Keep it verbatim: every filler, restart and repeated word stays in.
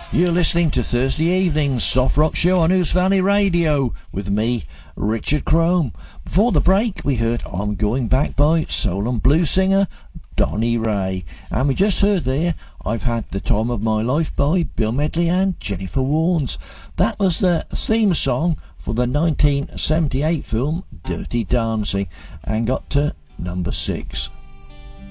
You're listening to Thursday Evening's Soft Rock Show on Ouse Valley Radio with me, Richard Crome. Before the break, we heard I'm Going Back by soul and blues singer Donny Ray. And we just heard there, I've Had the Time of My Life by Bill Medley and Jennifer Warnes. That was the theme song for the nineteen seventy-eight film Dirty Dancing and got to number six.